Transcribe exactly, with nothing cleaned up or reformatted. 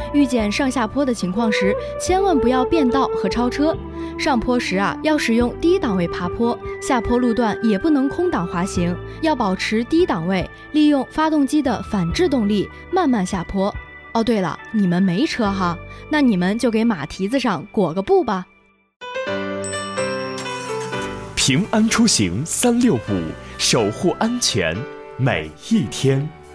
遇见上下坡的情况时，千万不要变道和超车。上坡时啊，要使用低档位爬坡，下坡路段也不能空档滑行，要保持低档位，利用发动机的反制动力慢慢下坡。哦，对了，你们没车哈，那你们就给马蹄子上裹个布吧。 平安出行三六五，守护安全每一天。